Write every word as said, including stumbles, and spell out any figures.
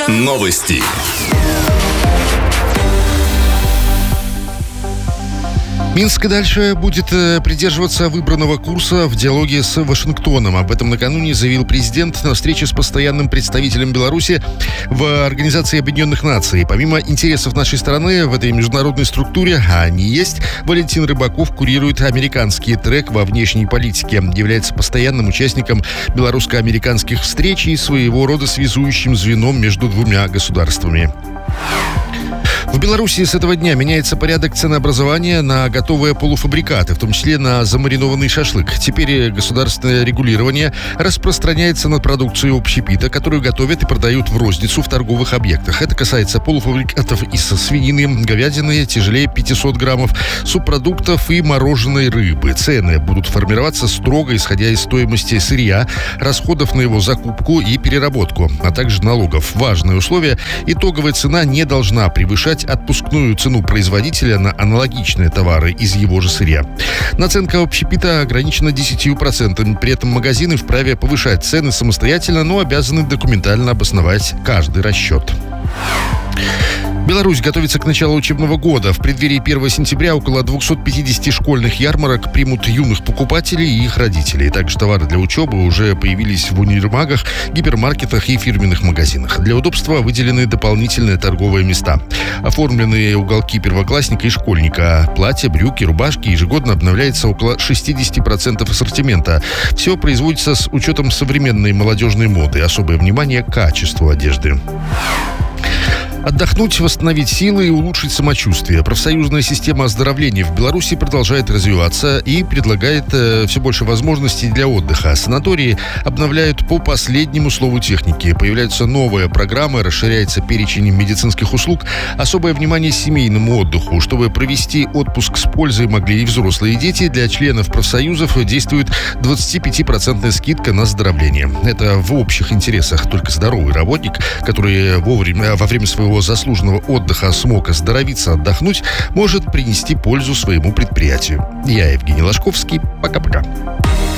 Новости. Минск и дальше будет придерживаться выбранного курса в диалоге с Вашингтоном. Об этом накануне заявил президент на встрече с постоянным представителем Беларуси в Организации Объединенных Наций. Помимо интересов нашей страны в этой международной структуре, а они есть, Валентин Рыбаков курирует американский трек во внешней политике, является постоянным участником белорусско-американских встреч и своего рода связующим звеном между двумя государствами. В Беларуси с этого дня меняется порядок ценообразования на готовые полуфабрикаты, в том числе на замаринованный шашлык. Теперь государственное регулирование распространяется на продукцию общепита, которую готовят и продают в розницу в торговых объектах. Это касается полуфабрикатов из свинины, говядины тяжелее пятьсот граммов, субпродуктов и мороженой рыбы. Цены будут формироваться строго, исходя из стоимости сырья, расходов на его закупку и переработку, а также налогов. Важное условие – итоговая цена не должна превышать отпускную цену производителя на аналогичные товары из его же сырья. Наценка общепита ограничена десятью процентами. При этом магазины вправе повышать цены самостоятельно, но обязаны документально обосновать каждый расчет. Беларусь готовится к началу учебного года. В преддверии первого сентября около двухсот пятидесяти школьных ярмарок примут юных покупателей и их родителей. Также товары для учебы уже появились в универмагах, гипермаркетах и фирменных магазинах. Для удобства выделены дополнительные торговые места. Оформленные уголки первоклассника и школьника. Платья, брюки, рубашки. Ежегодно обновляется около шестидесяти процентов ассортимента. Все производится с учетом современной молодежной моды. Особое внимание к качеству одежды. Отдохнуть, восстановить силы и улучшить самочувствие. Профсоюзная система оздоровления в Беларуси продолжает развиваться и предлагает э, все больше возможностей для отдыха. Санатории обновляют по последнему слову техники. Появляются новые программы, расширяется перечень медицинских услуг. Особое внимание семейному отдыху. Чтобы провести отпуск с пользой могли и взрослые, и дети, для членов профсоюзов действует двадцатипятипроцентная скидка на оздоровление. Это в общих интересах. Только здоровый работник, который вовремя, во время своего заслуженного отдыха смог оздоровиться, отдохнуть, может принести пользу своему предприятию. Я Евгений Ложковский. Пока-пока.